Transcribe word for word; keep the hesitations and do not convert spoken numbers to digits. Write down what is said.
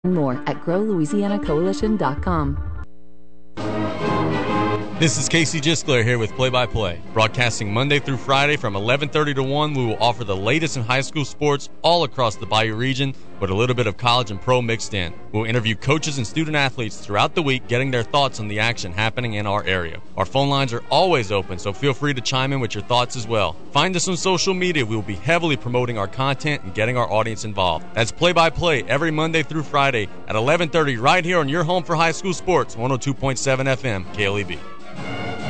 more at grow louisiana coalition dot com. This is Casey Gisclair here with Play-by-Play. Broadcasting Monday through Friday from eleven thirty to one, we will offer the latest in high school sports all across the Bayou region, with a little bit of college and pro mixed in. We'll interview coaches and student athletes throughout the week, getting their thoughts on the action happening in our area. Our phone lines are always open, so feel free to chime in with your thoughts as well. Find us on social media. We will be heavily promoting our content and getting our audience involved. That's Play-by-Play every Monday through Friday at eleven thirty right here on your home for high school sports, one oh two point seven F M, K L E B.